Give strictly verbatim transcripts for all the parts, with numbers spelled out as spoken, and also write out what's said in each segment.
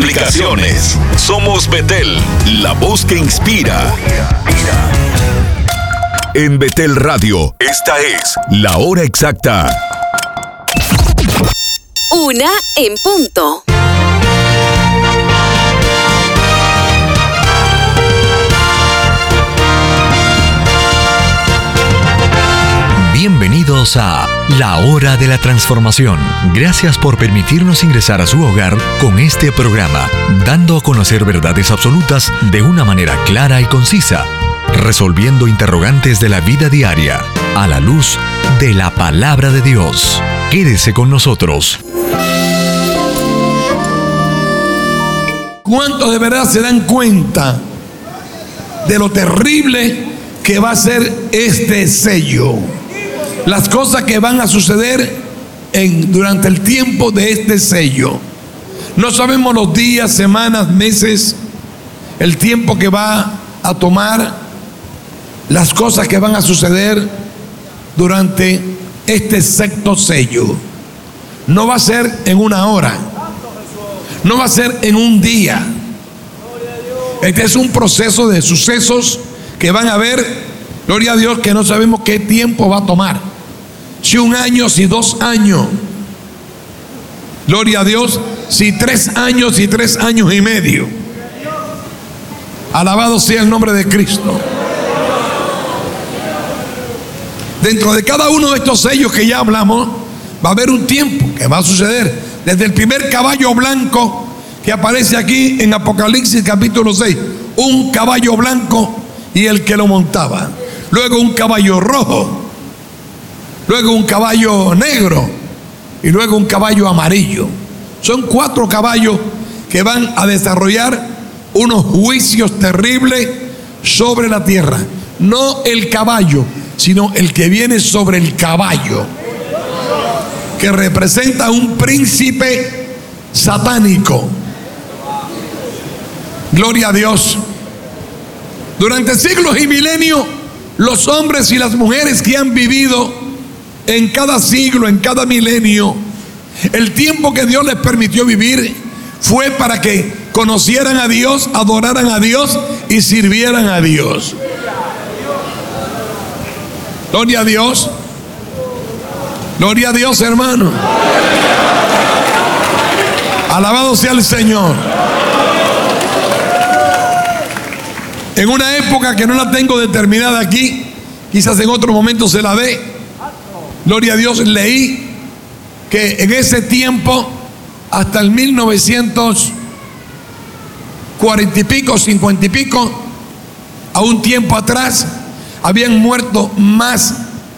complicaciones. Somos Betel, la voz que inspira. En Betel Radio, esta es la hora exacta. Una en punto. Bienvenidos a La Hora de la Transformación. Gracias por permitirnos ingresar a su hogar con este programa, dando a conocer verdades absolutas de una manera clara y concisa, resolviendo interrogantes de la vida diaria a la luz de la Palabra de Dios. Quédese con nosotros. ¿Cuántos de verdad se dan cuenta de lo terrible que va a ser este sello? Las cosas que van a suceder en, durante el tiempo de este sello. No sabemos los días, semanas, meses, el tiempo que va a tomar, las cosas que van a suceder durante este sexto sello. No va a ser en una hora, no va a ser en un día. Este es un proceso de sucesos que van a haber, gloria a Dios, que no sabemos qué tiempo va a tomar. Si un año, si dos años, gloria a Dios, si tres años y tres años y medio. Alabado sea el nombre de Cristo. Dentro de cada uno de estos sellos que ya hablamos, va a haber un tiempo que va a suceder. Desde el primer caballo blanco que aparece aquí en Apocalipsis capítulo seis, un caballo blanco y el que lo montaba. Luego un caballo rojo. Luego un caballo negro y luego un caballo amarillo. Son cuatro caballos que van a desarrollar unos juicios terribles sobre la tierra. No el caballo, sino el que viene sobre el caballo, que representa un príncipe satánico. Gloria a Dios. Durante siglos y milenios, los hombres y las mujeres que han vivido en cada siglo, en cada milenio, el tiempo que Dios les permitió vivir fue para que conocieran a Dios, adoraran a Dios y sirvieran a Dios. Gloria a Dios. Gloria a Dios, hermano. Alabado sea el Señor. En una época que no la tengo determinada aquí, quizás en otro momento se la dé. Gloria a Dios, leí que en ese tiempo, hasta el mil novecientos cuarenta y pico, cincuenta y pico, a un tiempo atrás, habían muerto más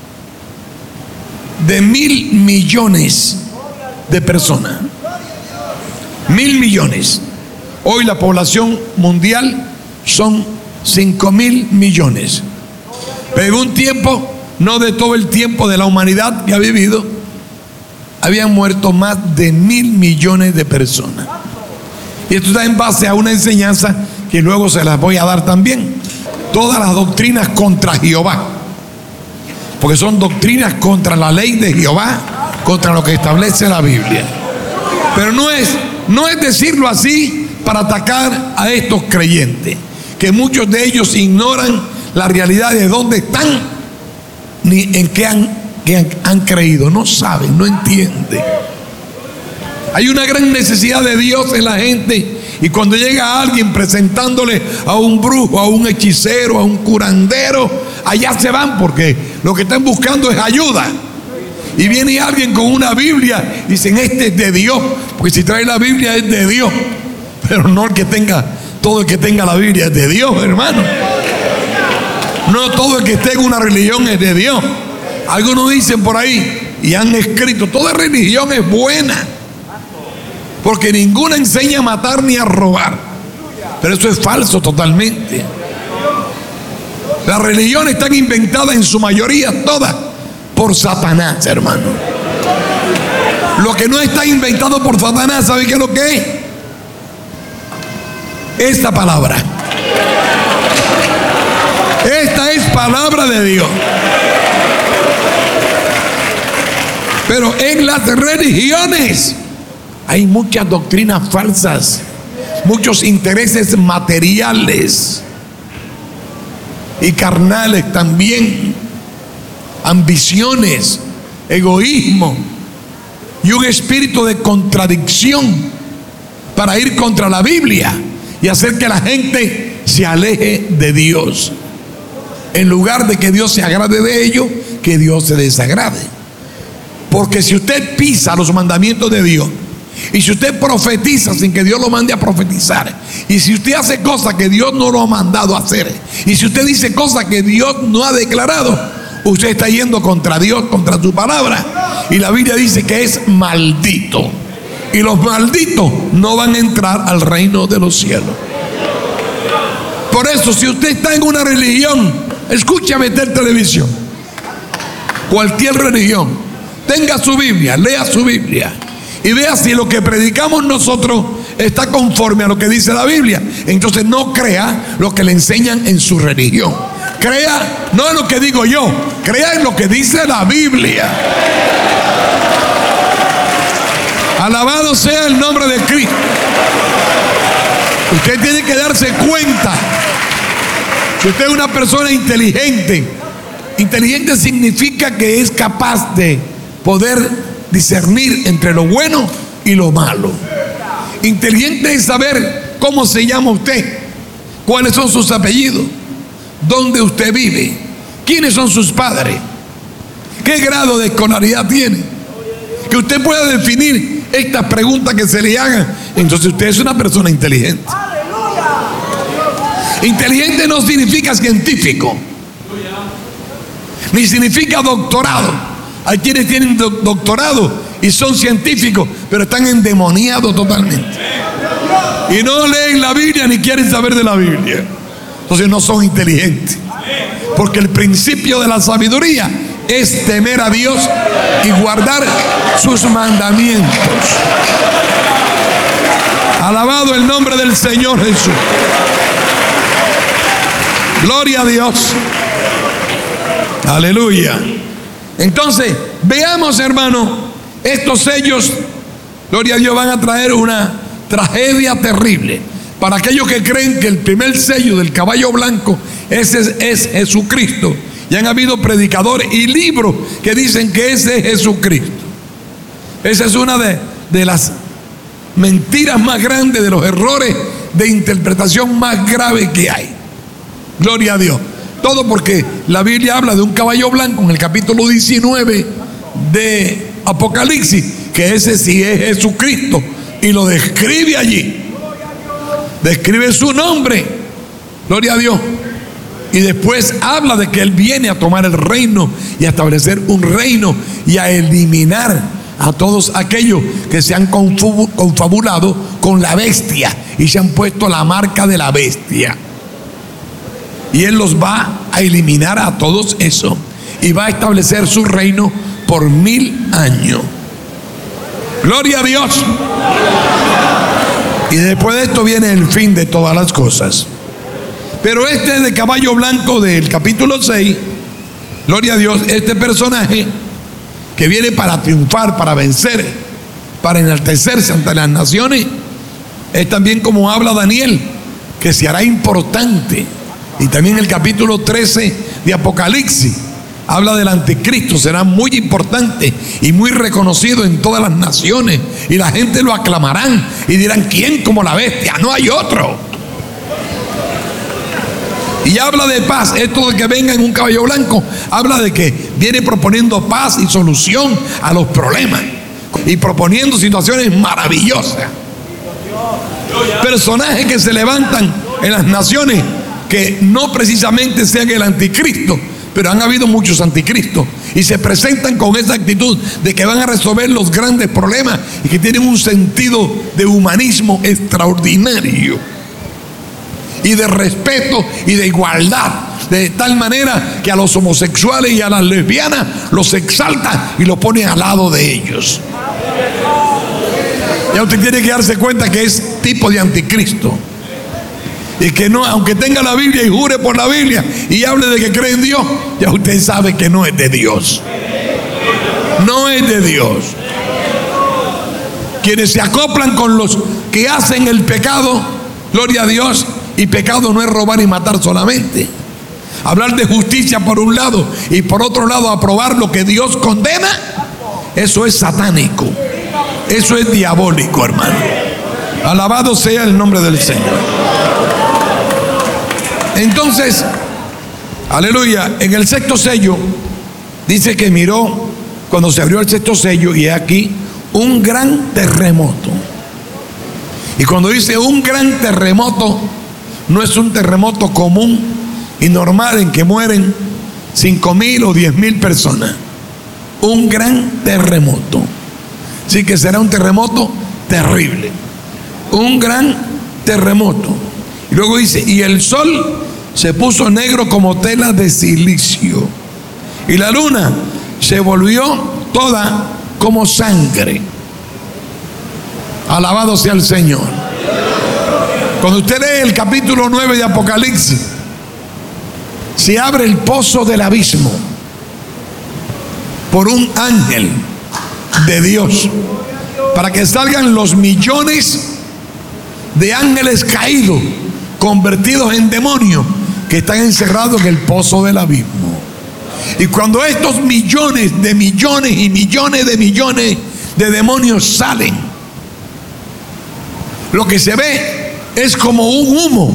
de mil millones de personas. Mil millones. Hoy la población mundial son cinco mil millones. Pero en un tiempo, no de todo el tiempo de la humanidad que ha vivido, habían muerto más de mil millones de personas. Y esto está en base a una enseñanza que luego se las voy a dar también. Todas las doctrinas contra Jehová, porque son doctrinas contra la ley de Jehová, contra lo que establece la Biblia. Pero no es, no es decirlo así para atacar a estos creyentes, que muchos de ellos ignoran la realidad de dónde están ni en qué han, qué han, han creído. No saben, no entienden. Hay una gran necesidad de Dios en la gente, y cuando llega alguien presentándole a un brujo, a un hechicero, a un curandero, allá se van porque lo que están buscando es ayuda. Y viene alguien con una Biblia y dicen: este es de Dios, porque si trae la Biblia es de Dios. Pero no el que tenga, todo el que tenga la Biblia es de Dios, hermano. No todo el que esté en una religión es de Dios. Algunos dicen por ahí y han escrito: toda religión es buena, porque ninguna enseña a matar ni a robar. Pero eso es falso totalmente. Las religiones están inventadas en su mayoría, todas, por Satanás, hermano. Lo que no está inventado por Satanás, ¿sabe qué es lo que es? Esta palabra. Esta es palabra de Dios. Pero en las religiones hay muchas doctrinas falsas. muchos intereses materiales y carnales también, ambiciones, egoísmo y un espíritu de contradicción para ir contra la Biblia y hacer que la gente se aleje de Dios. En lugar de que Dios se agrade de ellos, que Dios se desagrade. Porque si usted pisa los mandamientos de Dios, y si usted profetiza sin que Dios lo mande a profetizar, y si usted hace cosas que Dios no lo ha mandado a hacer, y si usted dice cosas que Dios no ha declarado, usted está yendo contra Dios, contra su palabra. Y la Biblia dice que es maldito. Y los malditos no van a entrar al reino de los cielos. Por eso, si usted está en una religión, escúchame, ver televisión, cualquier religión, tenga su Biblia, lea su Biblia y vea si lo que predicamos nosotros está conforme a lo que dice la Biblia. Entonces no crea lo que le enseñan en su religión. Crea no en lo que digo yo, crea en lo que dice la Biblia. Alabado sea el nombre de Cristo. Usted tiene que darse cuenta. Si usted es una persona inteligente, inteligente significa que es capaz de poder discernir entre lo bueno y lo malo. Inteligente es saber cómo se llama usted, cuáles son sus apellidos, dónde usted vive, quiénes son sus padres, qué grado de escolaridad tiene. Que usted pueda definir estas preguntas que se le hagan. Entonces usted es una persona inteligente. Inteligente no significa científico, ni significa doctorado. Hay quienes tienen do doctorado y son científicos, pero están endemoniados totalmente. Y no leen la Biblia ni quieren saber de la Biblia. Entonces no son inteligentes. Porque el principio de la sabiduría es temer a Dios y guardar sus mandamientos. Alabado el nombre del Señor Jesús. Gloria a Dios. Aleluya. Entonces, veamos, hermano, estos sellos, gloria a Dios, van a traer una tragedia terrible. Para aquellos que creen que el primer sello del caballo blanco ese es, es Jesucristo. Y han habido predicadores y libros que dicen que ese es Jesucristo. Esa es una de, de las mentiras más grandes, de los errores de interpretación más graves que hay. Gloria a Dios. Todo porque la Biblia habla de un caballo blanco en el capítulo diecinueve de Apocalipsis, que ese sí es Jesucristo, y lo describe allí. Describe su nombre. Gloria a Dios. Y después habla de que Él viene a tomar el reino y a establecer un reino y a eliminar a todos aquellos que se han confabulado con la bestia y se han puesto la marca de la bestia. Y Él los va a eliminar a todos esos y va a establecer su reino por mil años. Gloria a Dios. Y después de esto viene el fin de todas las cosas. Pero este de caballo blanco del capítulo seis, gloria a Dios, este personaje que viene para triunfar, para vencer, para enaltecerse ante las naciones, es también como habla Daniel, que se hará importante. Y también el capítulo trece de Apocalipsis habla del anticristo, será muy importante y muy reconocido en todas las naciones, y la gente lo aclamarán y dirán: ¿quién como la bestia? No hay otro. Y habla de paz. Esto de que venga en un caballo blanco habla de que viene proponiendo paz y solución a los problemas y proponiendo situaciones maravillosas. Personajes que se levantan en las naciones que no precisamente sean el anticristo, pero han habido muchos anticristos y se presentan con esa actitud de que van a resolver los grandes problemas y que tienen un sentido de humanismo extraordinario y de respeto y de igualdad, de tal manera que a los homosexuales y a las lesbianas los exalta y los pone al lado de ellos. Ya usted tiene que darse cuenta que es tipo de anticristo. Y que no, aunque tenga la Biblia y jure por la Biblia y hable de que cree en Dios, ya usted sabe que no es de Dios. No es de Dios. Quienes se acoplan con los que que hacen el pecado, gloria a Dios, y pecado no es robar y matar solamente. Hablar de justicia por un lado y por otro lado aprobar lo que Dios condena, eso es satánico, eso es diabólico, hermano. Alabado sea el nombre del Señor. Entonces, aleluya, en el sexto sello dice que miró cuando se abrió el sexto sello y aquí un gran terremoto. Y cuando dice un gran terremoto, no es un terremoto común y normal en que mueren cinco mil o diez mil personas. Un gran terremoto. Así que será un terremoto terrible. Un gran terremoto. Y luego dice, y el sol se puso negro como tela de silicio. Y la luna se volvió toda como sangre. Alabado sea el Señor. Cuando usted lee el capítulo nueve de Apocalipsis, se abre el pozo del abismo por un ángel de Dios, para que salgan los millones de ángeles caídos, convertidos en demonios, que están encerrados en el pozo del abismo. Y cuando estos millones de millones y millones de millones de demonios salen, lo que se ve es como un humo.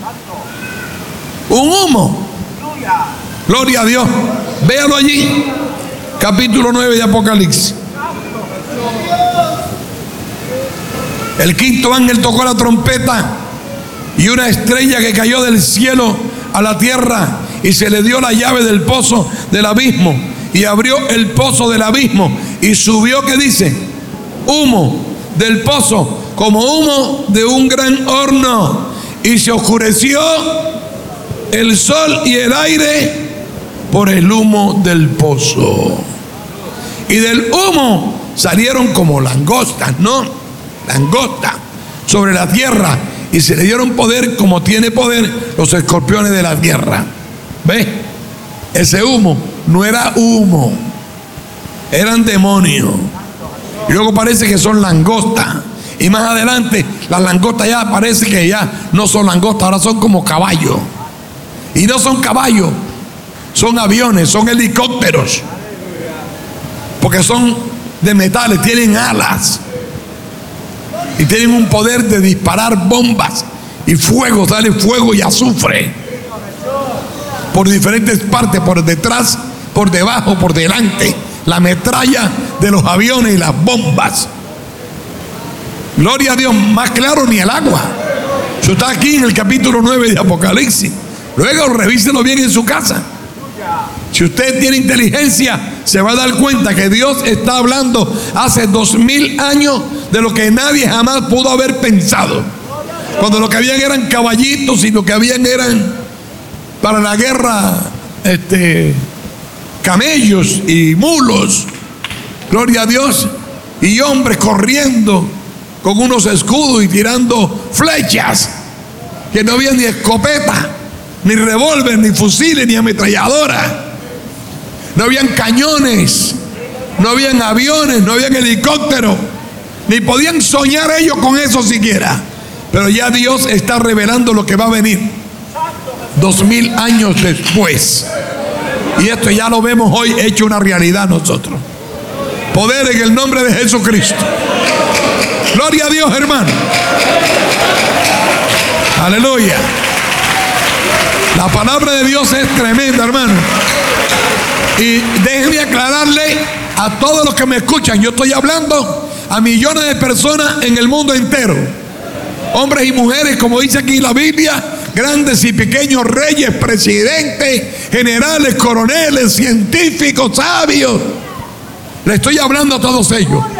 Un humo. Gloria a Dios. Véalo allí. Capítulo nueve de Apocalipsis. El quinto ángel tocó la trompeta y una estrella que cayó del cielo a la tierra, y se le dio la llave del pozo del abismo, y abrió el pozo del abismo y subió, ¿qué dice? Humo del pozo como humo de un gran horno, y se oscureció el sol y el aire por el humo del pozo. Y del humo salieron como langostas, ¿no? Langostas sobre la tierra, y se le dieron poder como tiene poder los escorpiones de la tierra. ¿Ve? Ese humo no era humo, eran demonios. Y luego parece que son langostas. Y más adelante las langostas ya parece que ya no son langostas, ahora son como caballos. Y no son caballos, son aviones, son helicópteros. Porque son de metales, tienen alas. Y tienen un poder de disparar bombas y fuego, sale fuego y azufre por diferentes partes, por detrás, por debajo, por delante. La metralla de los aviones y las bombas. Gloria a Dios, más claro ni el agua. Eso está aquí en el capítulo nueve de Apocalipsis. Luego revíselo bien en su casa. Si usted tiene inteligencia, se va a dar cuenta que Dios está hablando hace dos mil años de lo que nadie jamás pudo haber pensado. Cuando lo que habían eran caballitos y lo que habían eran para la guerra este, camellos y mulos. Gloria a Dios. Y hombres corriendo con unos escudos y tirando flechas, que no había ni escopeta, ni revólver, ni fusiles, ni ametralladora. No habían cañones, no habían aviones, no habían helicópteros, ni podían soñar ellos con eso siquiera. Pero ya Dios está revelando lo que va a venir dos mil años después. Y esto ya lo vemos hoy hecho una realidad nosotros. Poder en el nombre de Jesucristo. Gloria a Dios, hermano. Aleluya. La palabra de Dios es tremenda, hermano. Y déjenme aclararle a todos los que me escuchan, yo estoy hablando a millones de personas en el mundo entero. Hombres y mujeres, como dice aquí la Biblia, grandes y pequeños, reyes, presidentes, generales, coroneles, científicos, sabios. Le estoy hablando a todos ellos.